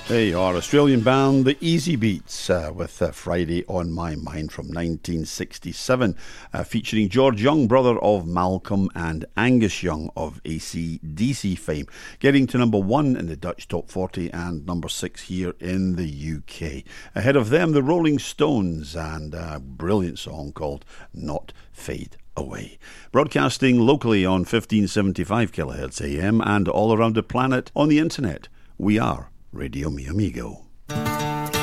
They are Australian band The Easy Beats with Friday on My Mind from 1967, featuring George Young, brother of Malcolm and Angus Young of AC/DC fame, getting to number 1 in the Dutch Top 40 and number 6 here in the UK. Ahead of them, the Rolling Stones and a brilliant song called Not Fade Away. Broadcasting locally on 1575 kHz AM and all around the planet on the internet, we are Radio Mi Amigo.